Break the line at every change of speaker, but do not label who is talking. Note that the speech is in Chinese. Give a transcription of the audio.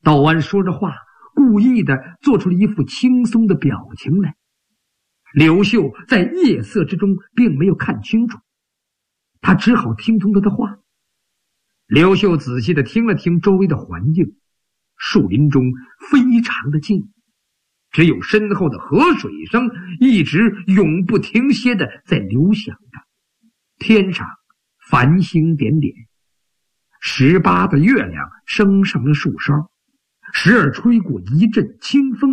道安说着话，故意的做出了一副轻松的表情来。刘秀在夜色之中并没有看清楚，他只好听从他的话。刘秀仔细的听了听周围的环境，树林中非常的静，只有身后的河水声一直永不停歇的在流响着。天上繁星点点，18的月亮升上了树梢，时而吹过一阵清风。